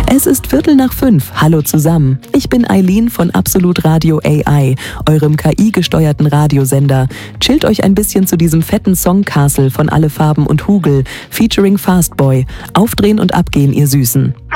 Es ist 5:15. Hallo zusammen. Ich bin Eileen von Absolut Radio AI, eurem KI-gesteuerten Radiosender. Chillt euch ein bisschen zu diesem fetten Songcastle von Alle Farben und Hugel, featuring Fastboy. Aufdrehen und abgehen, ihr Süßen.